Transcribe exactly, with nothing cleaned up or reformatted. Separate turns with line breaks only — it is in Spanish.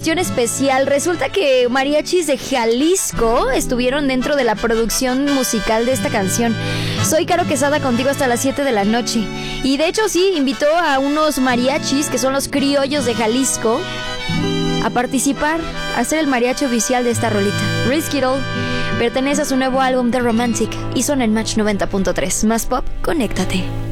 cuestión especial. Resulta que mariachis de Jalisco estuvieron dentro de la producción musical de esta canción. Soy Caro Quesada contigo hasta las siete de la noche. Y de hecho sí, invitó a unos mariachis, que son los criollos de Jalisco, a participar, a ser el mariachi oficial de esta rolita. Risk It All pertenece a su nuevo álbum The Romantic y son en Match noventa punto tres. Más pop, conéctate.